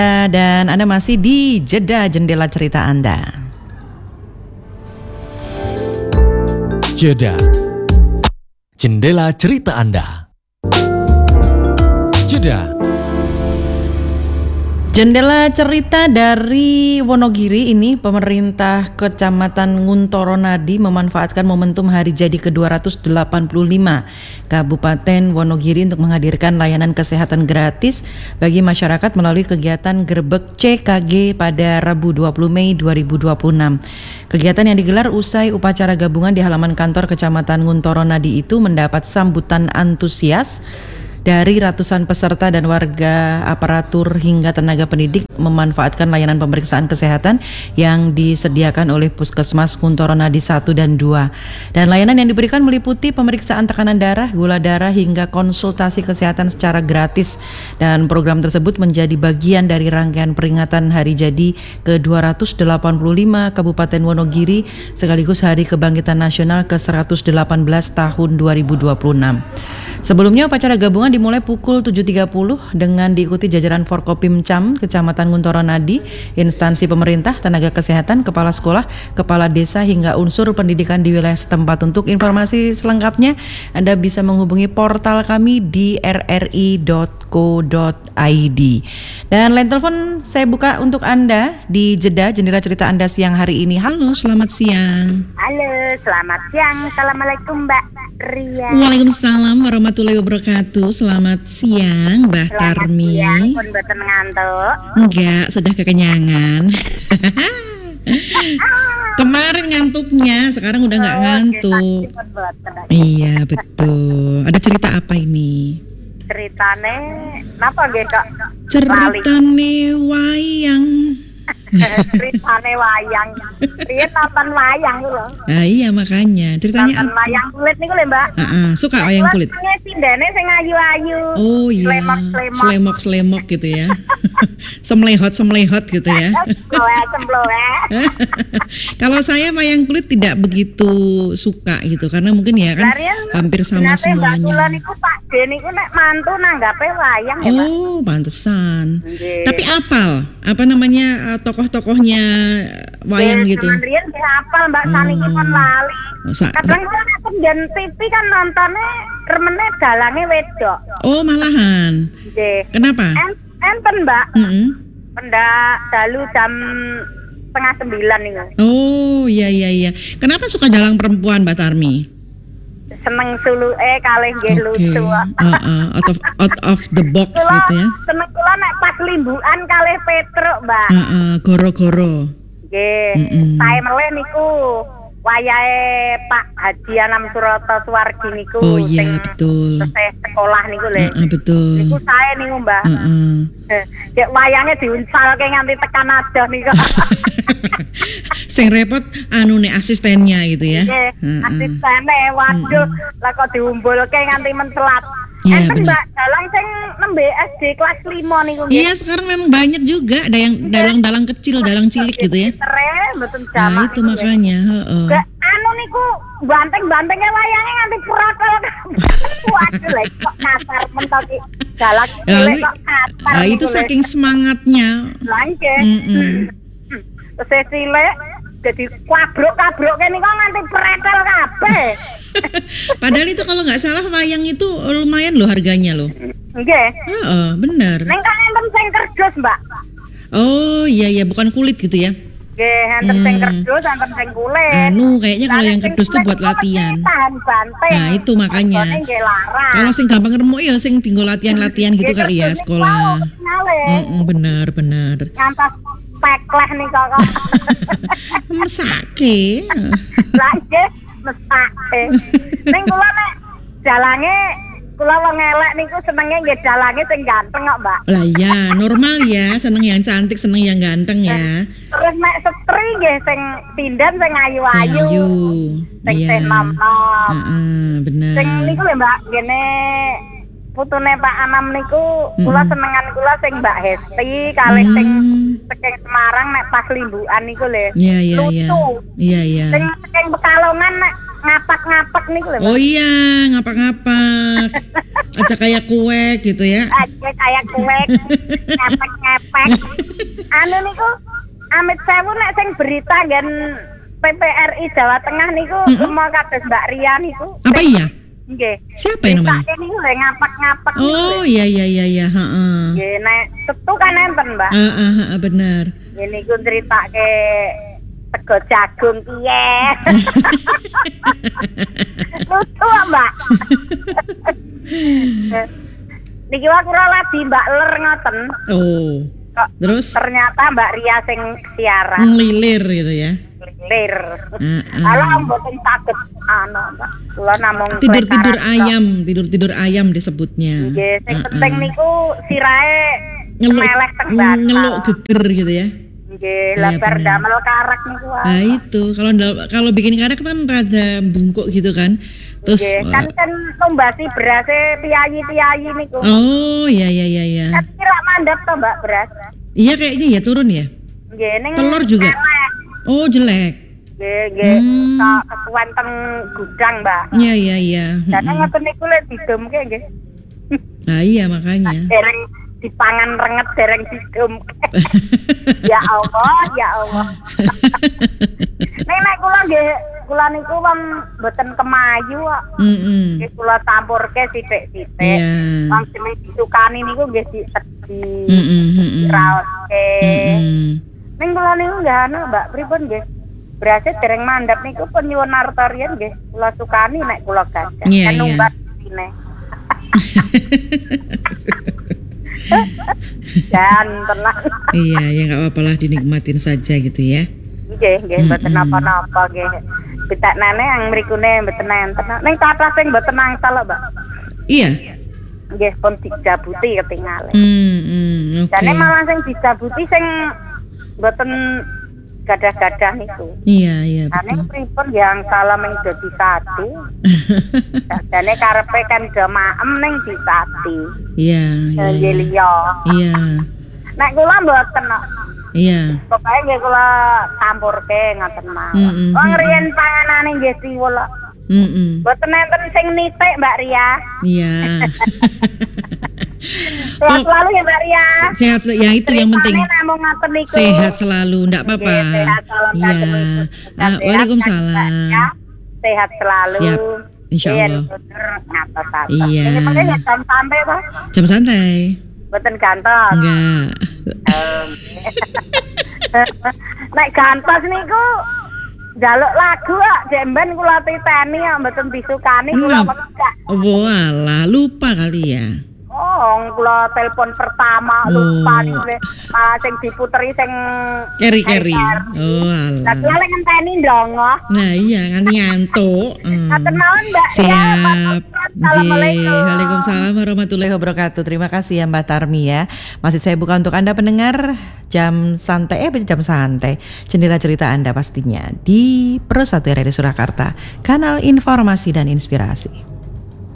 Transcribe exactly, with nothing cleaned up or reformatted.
Dan Anda masih di Jeda Jendela Cerita Anda. Jeda Jendela Cerita Anda. Jeda Jendela cerita dari Wonogiri ini, pemerintah Kecamatan Nguntoronadi memanfaatkan momentum hari jadi ke dua ratus delapan puluh lima Kabupaten Wonogiri untuk menghadirkan layanan kesehatan gratis bagi masyarakat melalui kegiatan Grebek C K G pada Rabu dua puluh Mei dua ribu dua puluh enam. Kegiatan yang digelar usai upacara gabungan di halaman kantor Kecamatan Nguntoronadi itu mendapat sambutan antusias dari ratusan peserta dan warga aparatur hingga tenaga pendidik memanfaatkan layanan pemeriksaan kesehatan yang disediakan oleh Puskesmas Nguntoronadi satu dan dua. Dan layanan yang diberikan meliputi pemeriksaan tekanan darah, gula darah hingga konsultasi kesehatan secara gratis. Dan program tersebut menjadi bagian dari rangkaian peringatan hari jadi ke dua ratus delapan puluh lima Kabupaten Wonogiri sekaligus Hari Kebangkitan Nasional ke seratus delapan belas tahun dua ribu dua puluh enam. Sebelumnya upacara gabungan dimulai pukul tujuh tiga puluh dengan diikuti jajaran Forkopimcam Kecamatan Nguntoronadi, instansi pemerintah, tenaga kesehatan, kepala sekolah, kepala desa hingga unsur pendidikan di wilayah setempat. Untuk informasi selengkapnya Anda bisa menghubungi portal kami di r r i dot co dot i d. Dan line telepon saya buka untuk Anda di Jeda Jendela Cerita Anda siang hari ini. Halo, selamat siang. Halo, selamat siang. Assalamualaikum Mbak Ria. Waalaikumsalam warahmatullahi wabarakatuh. Selamat siang Mbak Tarmi. Selamat siang, pun boten ngantuk. Enggak, sudah kekenyangan. Kemarin ngantuknya, sekarang udah nggak ngantuk. Iya betul. Ada cerita apa ini? Ceritane, kenapa nggih Kak? Ceritane wayang. Ceritane wayang. Riyen nonton wayang lho. Ah iya makanya. Ceritanya nonton apa? Wayang kulit niku lho Mbak. Heeh, suka wayang kulit. Kulit sindene sing ayu-ayu. Oh iya. Slemok-slemok. Slemok-slemok gitu ya. Semlehot-semlehot gitu ya. Semploe-semploe. Kalau saya wayang kulit tidak begitu suka gitu karena mungkin ya kan hampir sama semuanya. Mbak Kula niku Pak D niku nek mantu nanggape wayang ya Pak. Oh, pantesan. Nggih. Tapi apal apa namanya tokoh-tokohnya wayang Nggih, gitu. Zaman riyen nggih hafal Mbak, saniki pun lali. Oh, sa- Kadang kula nek pengen T V kan nontonnya remene dalange wedok. oh malahan. Nggih. Kenapa? En- Enten Mbak. Mm-mm. Pendak dalu jam setengah sembilan niku. Oh iya iya iya. Kenapa suka dalang perempuan Mbak Tarmi? Seneng suluke kalih nggih Oke. lucu. Heeh, out of out of the box Kula gitu ya. seneng kula nek pas limbukan kalih Petruk, Mbak. Heeh, goro-goro. Nggih. Mm-mm. Sae meleh niku wayahe Pak Haji Anam Surata Suwardi niku Oh iya betul. selesai sekolah niku lho. Heeh, betul. Niku sae niku, Mbak. Heeh. Dek wayange diunsalke nganti tekan adoh niku. Sing repot anu nek asistennya gitu ya. Nggih, Heeh. asistene waduh, lah kok diumbulke nganti mencelat. Iya, Enten bener. Mbak, dalang sing nembe S D kelas lima niku nggih. Iya sekarang memang banyak juga ada yang dalang-dalang kecil, dalang cilik gitu ya. Keren, mboten Nah jamak. itu makanya. Heeh. Gak anu niku banteng-bantengnya wayange nganti protol. Waduh, lek kok kasar mentok iki. Dalang Ya, cilik kok kasar. Nah itu saking semangatnya. lanjut. Mm-mm. Terus cilik jadi kabruk-kabruk kene kok nganti pretel kabeh. Padahal itu kalau nggak salah wayang itu lumayan loh harganya loh. Nggih. Heeh, benar. Ning kan enten sing kerdus, Mbak. Oh iya iya bukan kulit gitu ya. Nggih, enten sing Hmm. kerdus, enten sing kulit. Anu kayaknya kalau Lah, yang sing kerdus tuh kulit buat kok latihan. mesti tahan banteng. Nah itu makanya. Hargane nggih larang. Kalau sing gampang remuk ya sing tinggal latihan-latihan gitu Nggih, kali ya kerdus sekolah. niku nyale. Heeh, benar benar. Ngantos pekleh nih kok. Mesake. Lah nggih, mesake. Ning kula nek dalange kula wong elek niku senenge nggih dalange sing ganteng kok, Mbak. Lah ya normal ya seneng yang cantik seneng yang ganteng ya. Terus nek setri nggih sing tindan sing ayu-ayu. Ayu. Sing Iya. sing nom-nom. Heeh, benar. Sing niku lho Mbak, ngene putune Pak Anam niku kula Mm-mm. senengan kula sing Mbak Hesti kalih sing Hmm. saking Semarang nek pas limbukan niku lho. Iya iya iya. Lucu. Iya iya. Sing saking Pekalongan nek ngapak-ngapak niku lho. Mbak. Oh iya, ngapak-ngapak. Aja kayak kue gitu ya. Aja kayak kue ngepek-ngepek. Anu niku amit sewu nek sing berita gen P P R I Jawa Tengah niku semua kados Mbak Ria niku. Apa iya? Nggih. Siapa yang namanya? Berita niku lho ngapak-ngapak. Oh iya iya iya iya, heeh. Nggih, nek setu kan enten, Mbak. Heeh, heeh, bener. Ini ku ceritake sego jagung piye. Lucu, Mbak. Niki wae kula lagi Mbak Ler ngoten. Oh. Kok Terus ternyata Mbak Ria sing siaran. ngelilir gitu ya. Lir. Heeh. Kalau mboten saged anu, Mbak. Kula namung Tidur-tidur klekaran tok. ayam, tidur-tidur ayam disebutnya. Nggih, sing Heeh. penting niku sirahe ngeluk melek teng bantal. ngeluk geger gitu ya. Nggih, Iya, lebar bener. damel karak niku wae. Nah itu kalau dal- kalau bikin karak kan rada bungkuk gitu kan. Terus Nggih, kan kan tumbasi berase piyayi-piyayi niku. oh iya iya iya iya. Kan kira mandap to, Mbak, beras. Iya kayaknya ya turun ya. Nggih, ning Telur juga? elek. Oh jelek. Nggih, nggih. Hmm. Tok kesuwen teng gudang, Mbak. Iya iya iya. Dan Mm-mm. ngoten niku lek didumke nggih. Nah iya makanya. Dereng dipangan renget dereng didumke. Ya Allah, ya Allah. Nek nek kula nggih, kula niku wong mboten kemayu kok. Mm-mm. Nggih kula campurke sithik-sithik. Iya. Wong sing disukani niku nggih disedi. Mm-mm, mm-mm. Raoske. Mm-mm. Ning kula niku nggih anu, Mbak, pripun nggih? Berarti dereng mandap niku penyuwun artorian nggih. Kula sukani nek kula gadah. Iya, Kan iya. numbat sine. Dan tenang. Iya ya nggak apa-apa lah dinikmatin saja gitu ya. Nggih, nggih mboten napa-napa nggih. Pitak nenek yang mrikune mboten enten. Ning kathah sing mboten angsal lho, Mbak. Iya. Nggih pun dijabuti ketinggalan. Hmm, hmm, oke. Jane malah sing dijabuti sing mboten gadah-gadah niku. Iya iya Ane betul. pripun yang salah ming dadi sate. Jane karepe kan do maem ning disati. Iya iya. Nggih Iya. liya. Iya. Nek kula mboten kok. Iya. Pokoke nggih kula campurke ngoten mawon. Mm-mm, Wong mm-mm. riyen panganane nggih siwul kok. Mm-mm. Mboten enten sing nitik Mbak Ria. Iya. Sehat Oh. selalu ya Mbak Ria. Sehat sel- ya itu yang penting. Ceritane namung ngoten niku. Sehat selalu, enggak apa-apa. Nggih, sehat, salam Iya. kagem ibu. Ah, Sehat, Waalaikumsalam. Mbak Ria. Sehat selalu. Siap. Insya Iya, Allah. bener, ngatos-atos. Iya. Ini penting ya jam santai Pak. Jam santai. Mboten gantos. Enggak. Em. Nek gantos niku njaluk lagu kok jemben kula titeni kok mboten disukani kula Hmm. megah. Oh, alah, lupa kali ya. Oh, kula telepon pertama Oh. lupa niku le. Malah sing diputeri sing Keri-keri. Oh, Lah alah. kula lek ngenteni ndonga. Nah, iya nganti ngantuk. Hmm. Ngaten mawon Mbak. Ya, Siap. Assalamualaikum. J. Waalaikumsalam warahmatullahi wabarakatuh. Terima kasih ya Mbak Tarmi ya. Masih saya buka untuk Anda pendengar jam santai eh jam santai. Jendela cerita Anda pastinya di Pro satu R R I Surakarta, kanal informasi dan inspirasi.